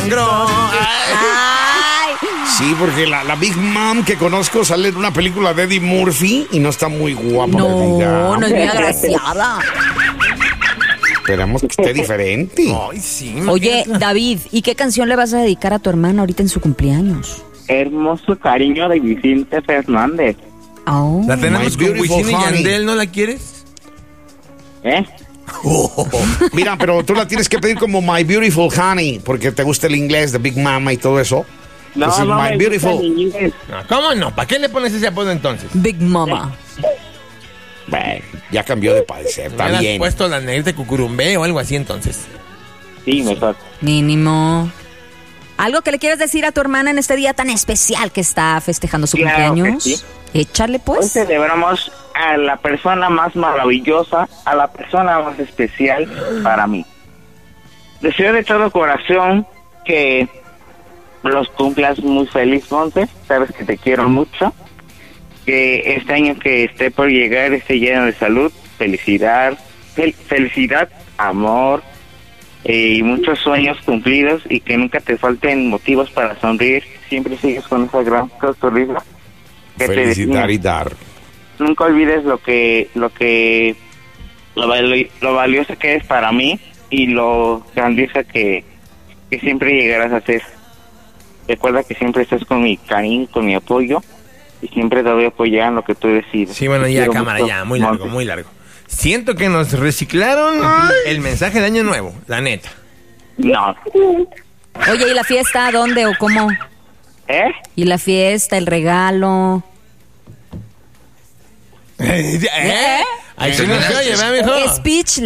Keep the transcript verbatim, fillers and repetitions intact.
Ay. Sí, porque la, la Big Mom que conozco sale en una película de Eddie Murphy y no está muy guapa. No, no es muy agraciada. Esperamos que esté diferente. Ay, sí. Oye, David, ¿y qué canción le vas a dedicar a tu hermana ahorita en su cumpleaños? Hermoso cariño de Vicente Fernández. Oh. La tenemos My con Beautiful Wisin y Honey. Yandel, ¿no la quieres? ¿Eh? Mira, pero tú la tienes que pedir como My Beautiful Honey, porque te gusta el inglés de Big Mama y todo eso. No, Entonces, no My me Beautiful. gusta el inglés. No, ¿cómo no? ¿Para qué le pones ese apodo entonces? Big Mama. Bueno, ya cambió de parecer, ¿Me está hubieras bien. puesto la negrita de cucurumbé o algo así entonces? Sí, mejor. Mínimo. ¿Algo que le quieras decir a tu hermana en este día tan especial que está festejando su Claro que cumpleaños? sí. Échale Hoy pues. celebramos a la persona más maravillosa, a la persona más especial para mí. Deseo de todo corazón que los cumplas muy feliz, Monte. Sabes que te quiero mucho. Que este año que esté por llegar esté lleno de salud, felicidad, fel- felicidad, amor eh, y muchos sueños cumplidos y que nunca te falten motivos para sonreír. Siempre sigues con esa gran sonrisa que te Felicidad define. y dar. Nunca olvides lo que lo que lo, vali- lo valioso que es para mí y lo grandiosa que, que siempre llegarás a ser. Recuerda que siempre estás con mi cariño, con mi apoyo y siempre te voy a apoyar en lo que tú decides. Sí, bueno, Te ya, quiero cámara, mucho, ya, muy largo, Monte. muy largo. Siento que nos reciclaron el mensaje de Año Nuevo, la neta. No. Oye, ¿y la fiesta dónde o cómo? ¿Eh? ¿Y la fiesta, el regalo? ¿Eh? Ahí se nos oye, ¿verdad, mijo? Speech